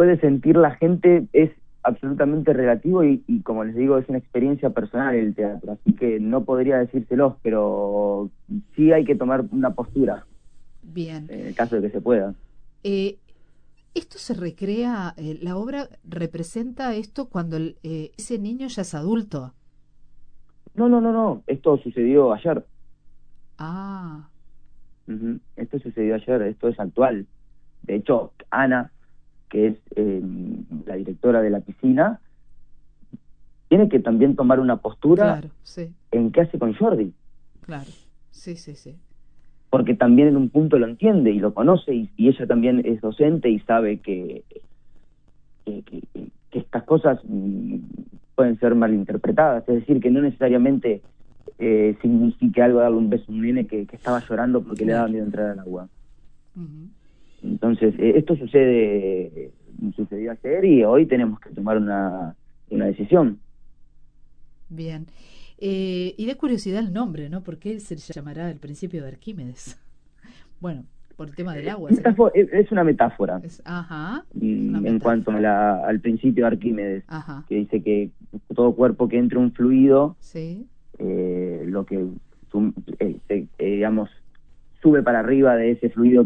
puede sentir la gente es absolutamente relativo y como les digo, es una experiencia personal el teatro, así que no podría decírselos, pero sí hay que tomar una postura. Bien. En el caso de que se pueda. Esto se recrea, la obra representa esto cuando ese niño ya es adulto. No, esto sucedió ayer. Ah. Esto sucedió ayer, esto es actual. De hecho, Ana, que es la directora de la piscina, tiene que también tomar una postura, claro, sí, en qué hace con Jordi. Claro, sí. Porque también en un punto lo entiende y lo conoce, y ella también es docente y sabe que estas cosas pueden ser malinterpretadas, es decir, que no necesariamente signifique algo darle un beso a un nene que estaba llorando porque le daba miedo entrar al agua. Entonces, esto sucedió ayer y hoy tenemos que tomar una decisión. Bien. Y da curiosidad el nombre, ¿no? ¿Por qué se llamará el principio de Arquímedes? Bueno, por el tema del agua. Es una metáfora. Ajá. En cuanto al principio de Arquímedes, ajá, que dice que todo cuerpo que entre un fluido, sí, lo que digamos sube para arriba de ese fluido,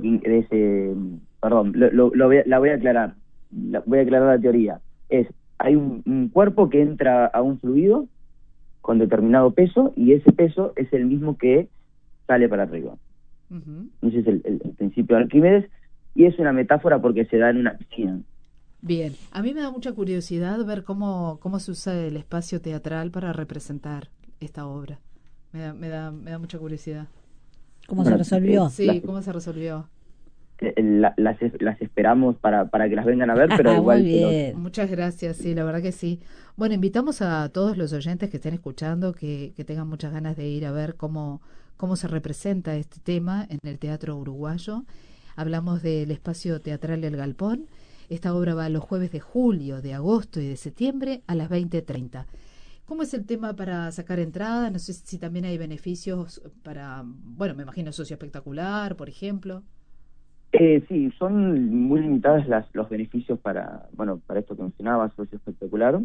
la voy a aclarar. Voy a aclarar la teoría. Hay un cuerpo que entra a un fluido con determinado peso, y ese peso es el mismo que sale para arriba. Ese es el principio de Arquímedes, y es una metáfora porque se da en una piscina. Bien, a mí me da mucha curiosidad ver cómo se usa el espacio teatral para representar esta obra. Me da mucha curiosidad. ¿Cómo se resolvió? Sí, ¿cómo se resolvió? Las esperamos para que las vengan a ver, pero igual... Muy bien. Muchas gracias, sí, la verdad que sí. Bueno, invitamos a todos los oyentes que estén escuchando, que tengan muchas ganas de ir a ver cómo se representa este tema en el Teatro Uruguayo. Hablamos del espacio teatral El Galpón. Esta obra va los jueves de julio, de agosto y de septiembre a las 20:30. ¿Cómo es el tema para sacar entrada? No sé si también hay beneficios para, bueno, me imagino socio espectacular, por ejemplo. Sí, son muy limitadas los beneficios para esto que mencionaba, socio espectacular.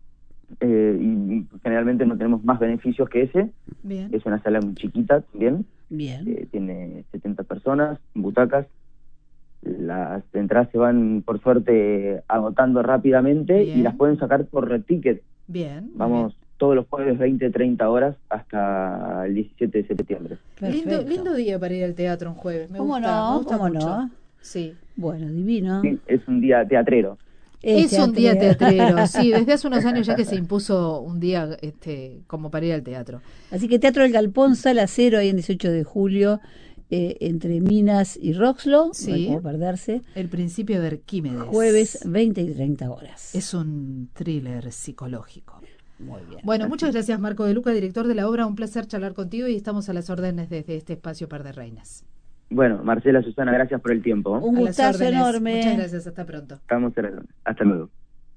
Y generalmente no tenemos más beneficios que ese. Bien. Es una sala muy chiquita también. Bien. Tiene 70 personas, butacas. Las entradas se van, por suerte, agotando rápidamente. Bien. Y las pueden sacar por Red Ticket. Bien. Vamos bien. Todos los jueves 20-30 horas hasta el 17 de septiembre. Lindo día para ir al teatro un jueves. Me gusta ¿Cómo mucho. No? Sí. Bueno, divino. Sí, es un día teatrero. Es un día teatrero, sí, desde hace unos años ya que se impuso un día como para ir al teatro. Así que Teatro del Galpón, Sala 0, ahí en 18 de julio, entre Minas y Roxlo, sí, no hay como perderse. El principio de Arquímedes. Jueves 20 y 30 horas. Es un thriller psicológico. Muy bien. Bueno, muchas gracias Marco de Luca, director de la obra, un placer charlar contigo y estamos a las órdenes desde este espacio Par de Reinas. Bueno, Marcela, Susana, gracias por el tiempo. Un gustazo enorme. Muchas gracias, hasta pronto. Estamos cerrando. Hasta luego.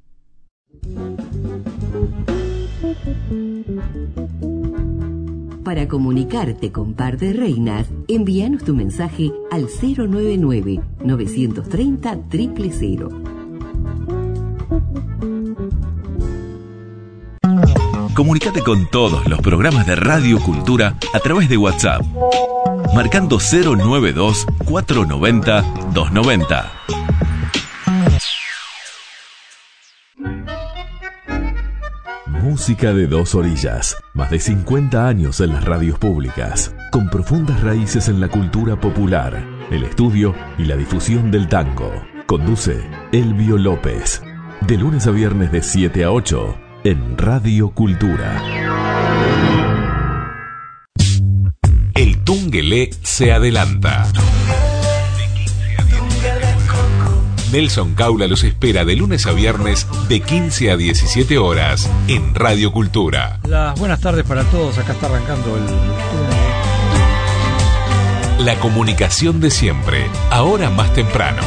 Para comunicarte con Par de Reinas, envíanos tu mensaje al 099-930-000. Comunicate con todos los programas de Radio Cultura a través de WhatsApp, marcando 092-490-290. Música de dos orillas. Más de 50 años en las radios públicas, con profundas raíces en la cultura popular, el estudio y la difusión del tango. Conduce Elvio López. De lunes a viernes de 7 a 8 en Radio Cultura. El Tungelé se adelanta. Nelson Caula los espera de lunes a viernes de 15 a 17 horas en Radio Cultura. Las buenas tardes para todos, acá está arrancando el Tungelé. La comunicación de siempre, ahora más temprano.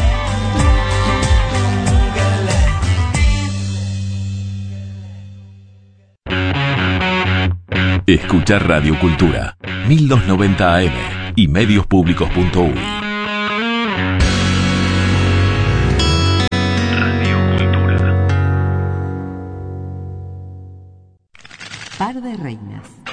Escucha Radio Cultura, 1290 AM y mediospublicos.uy. Radio Par de Reinas.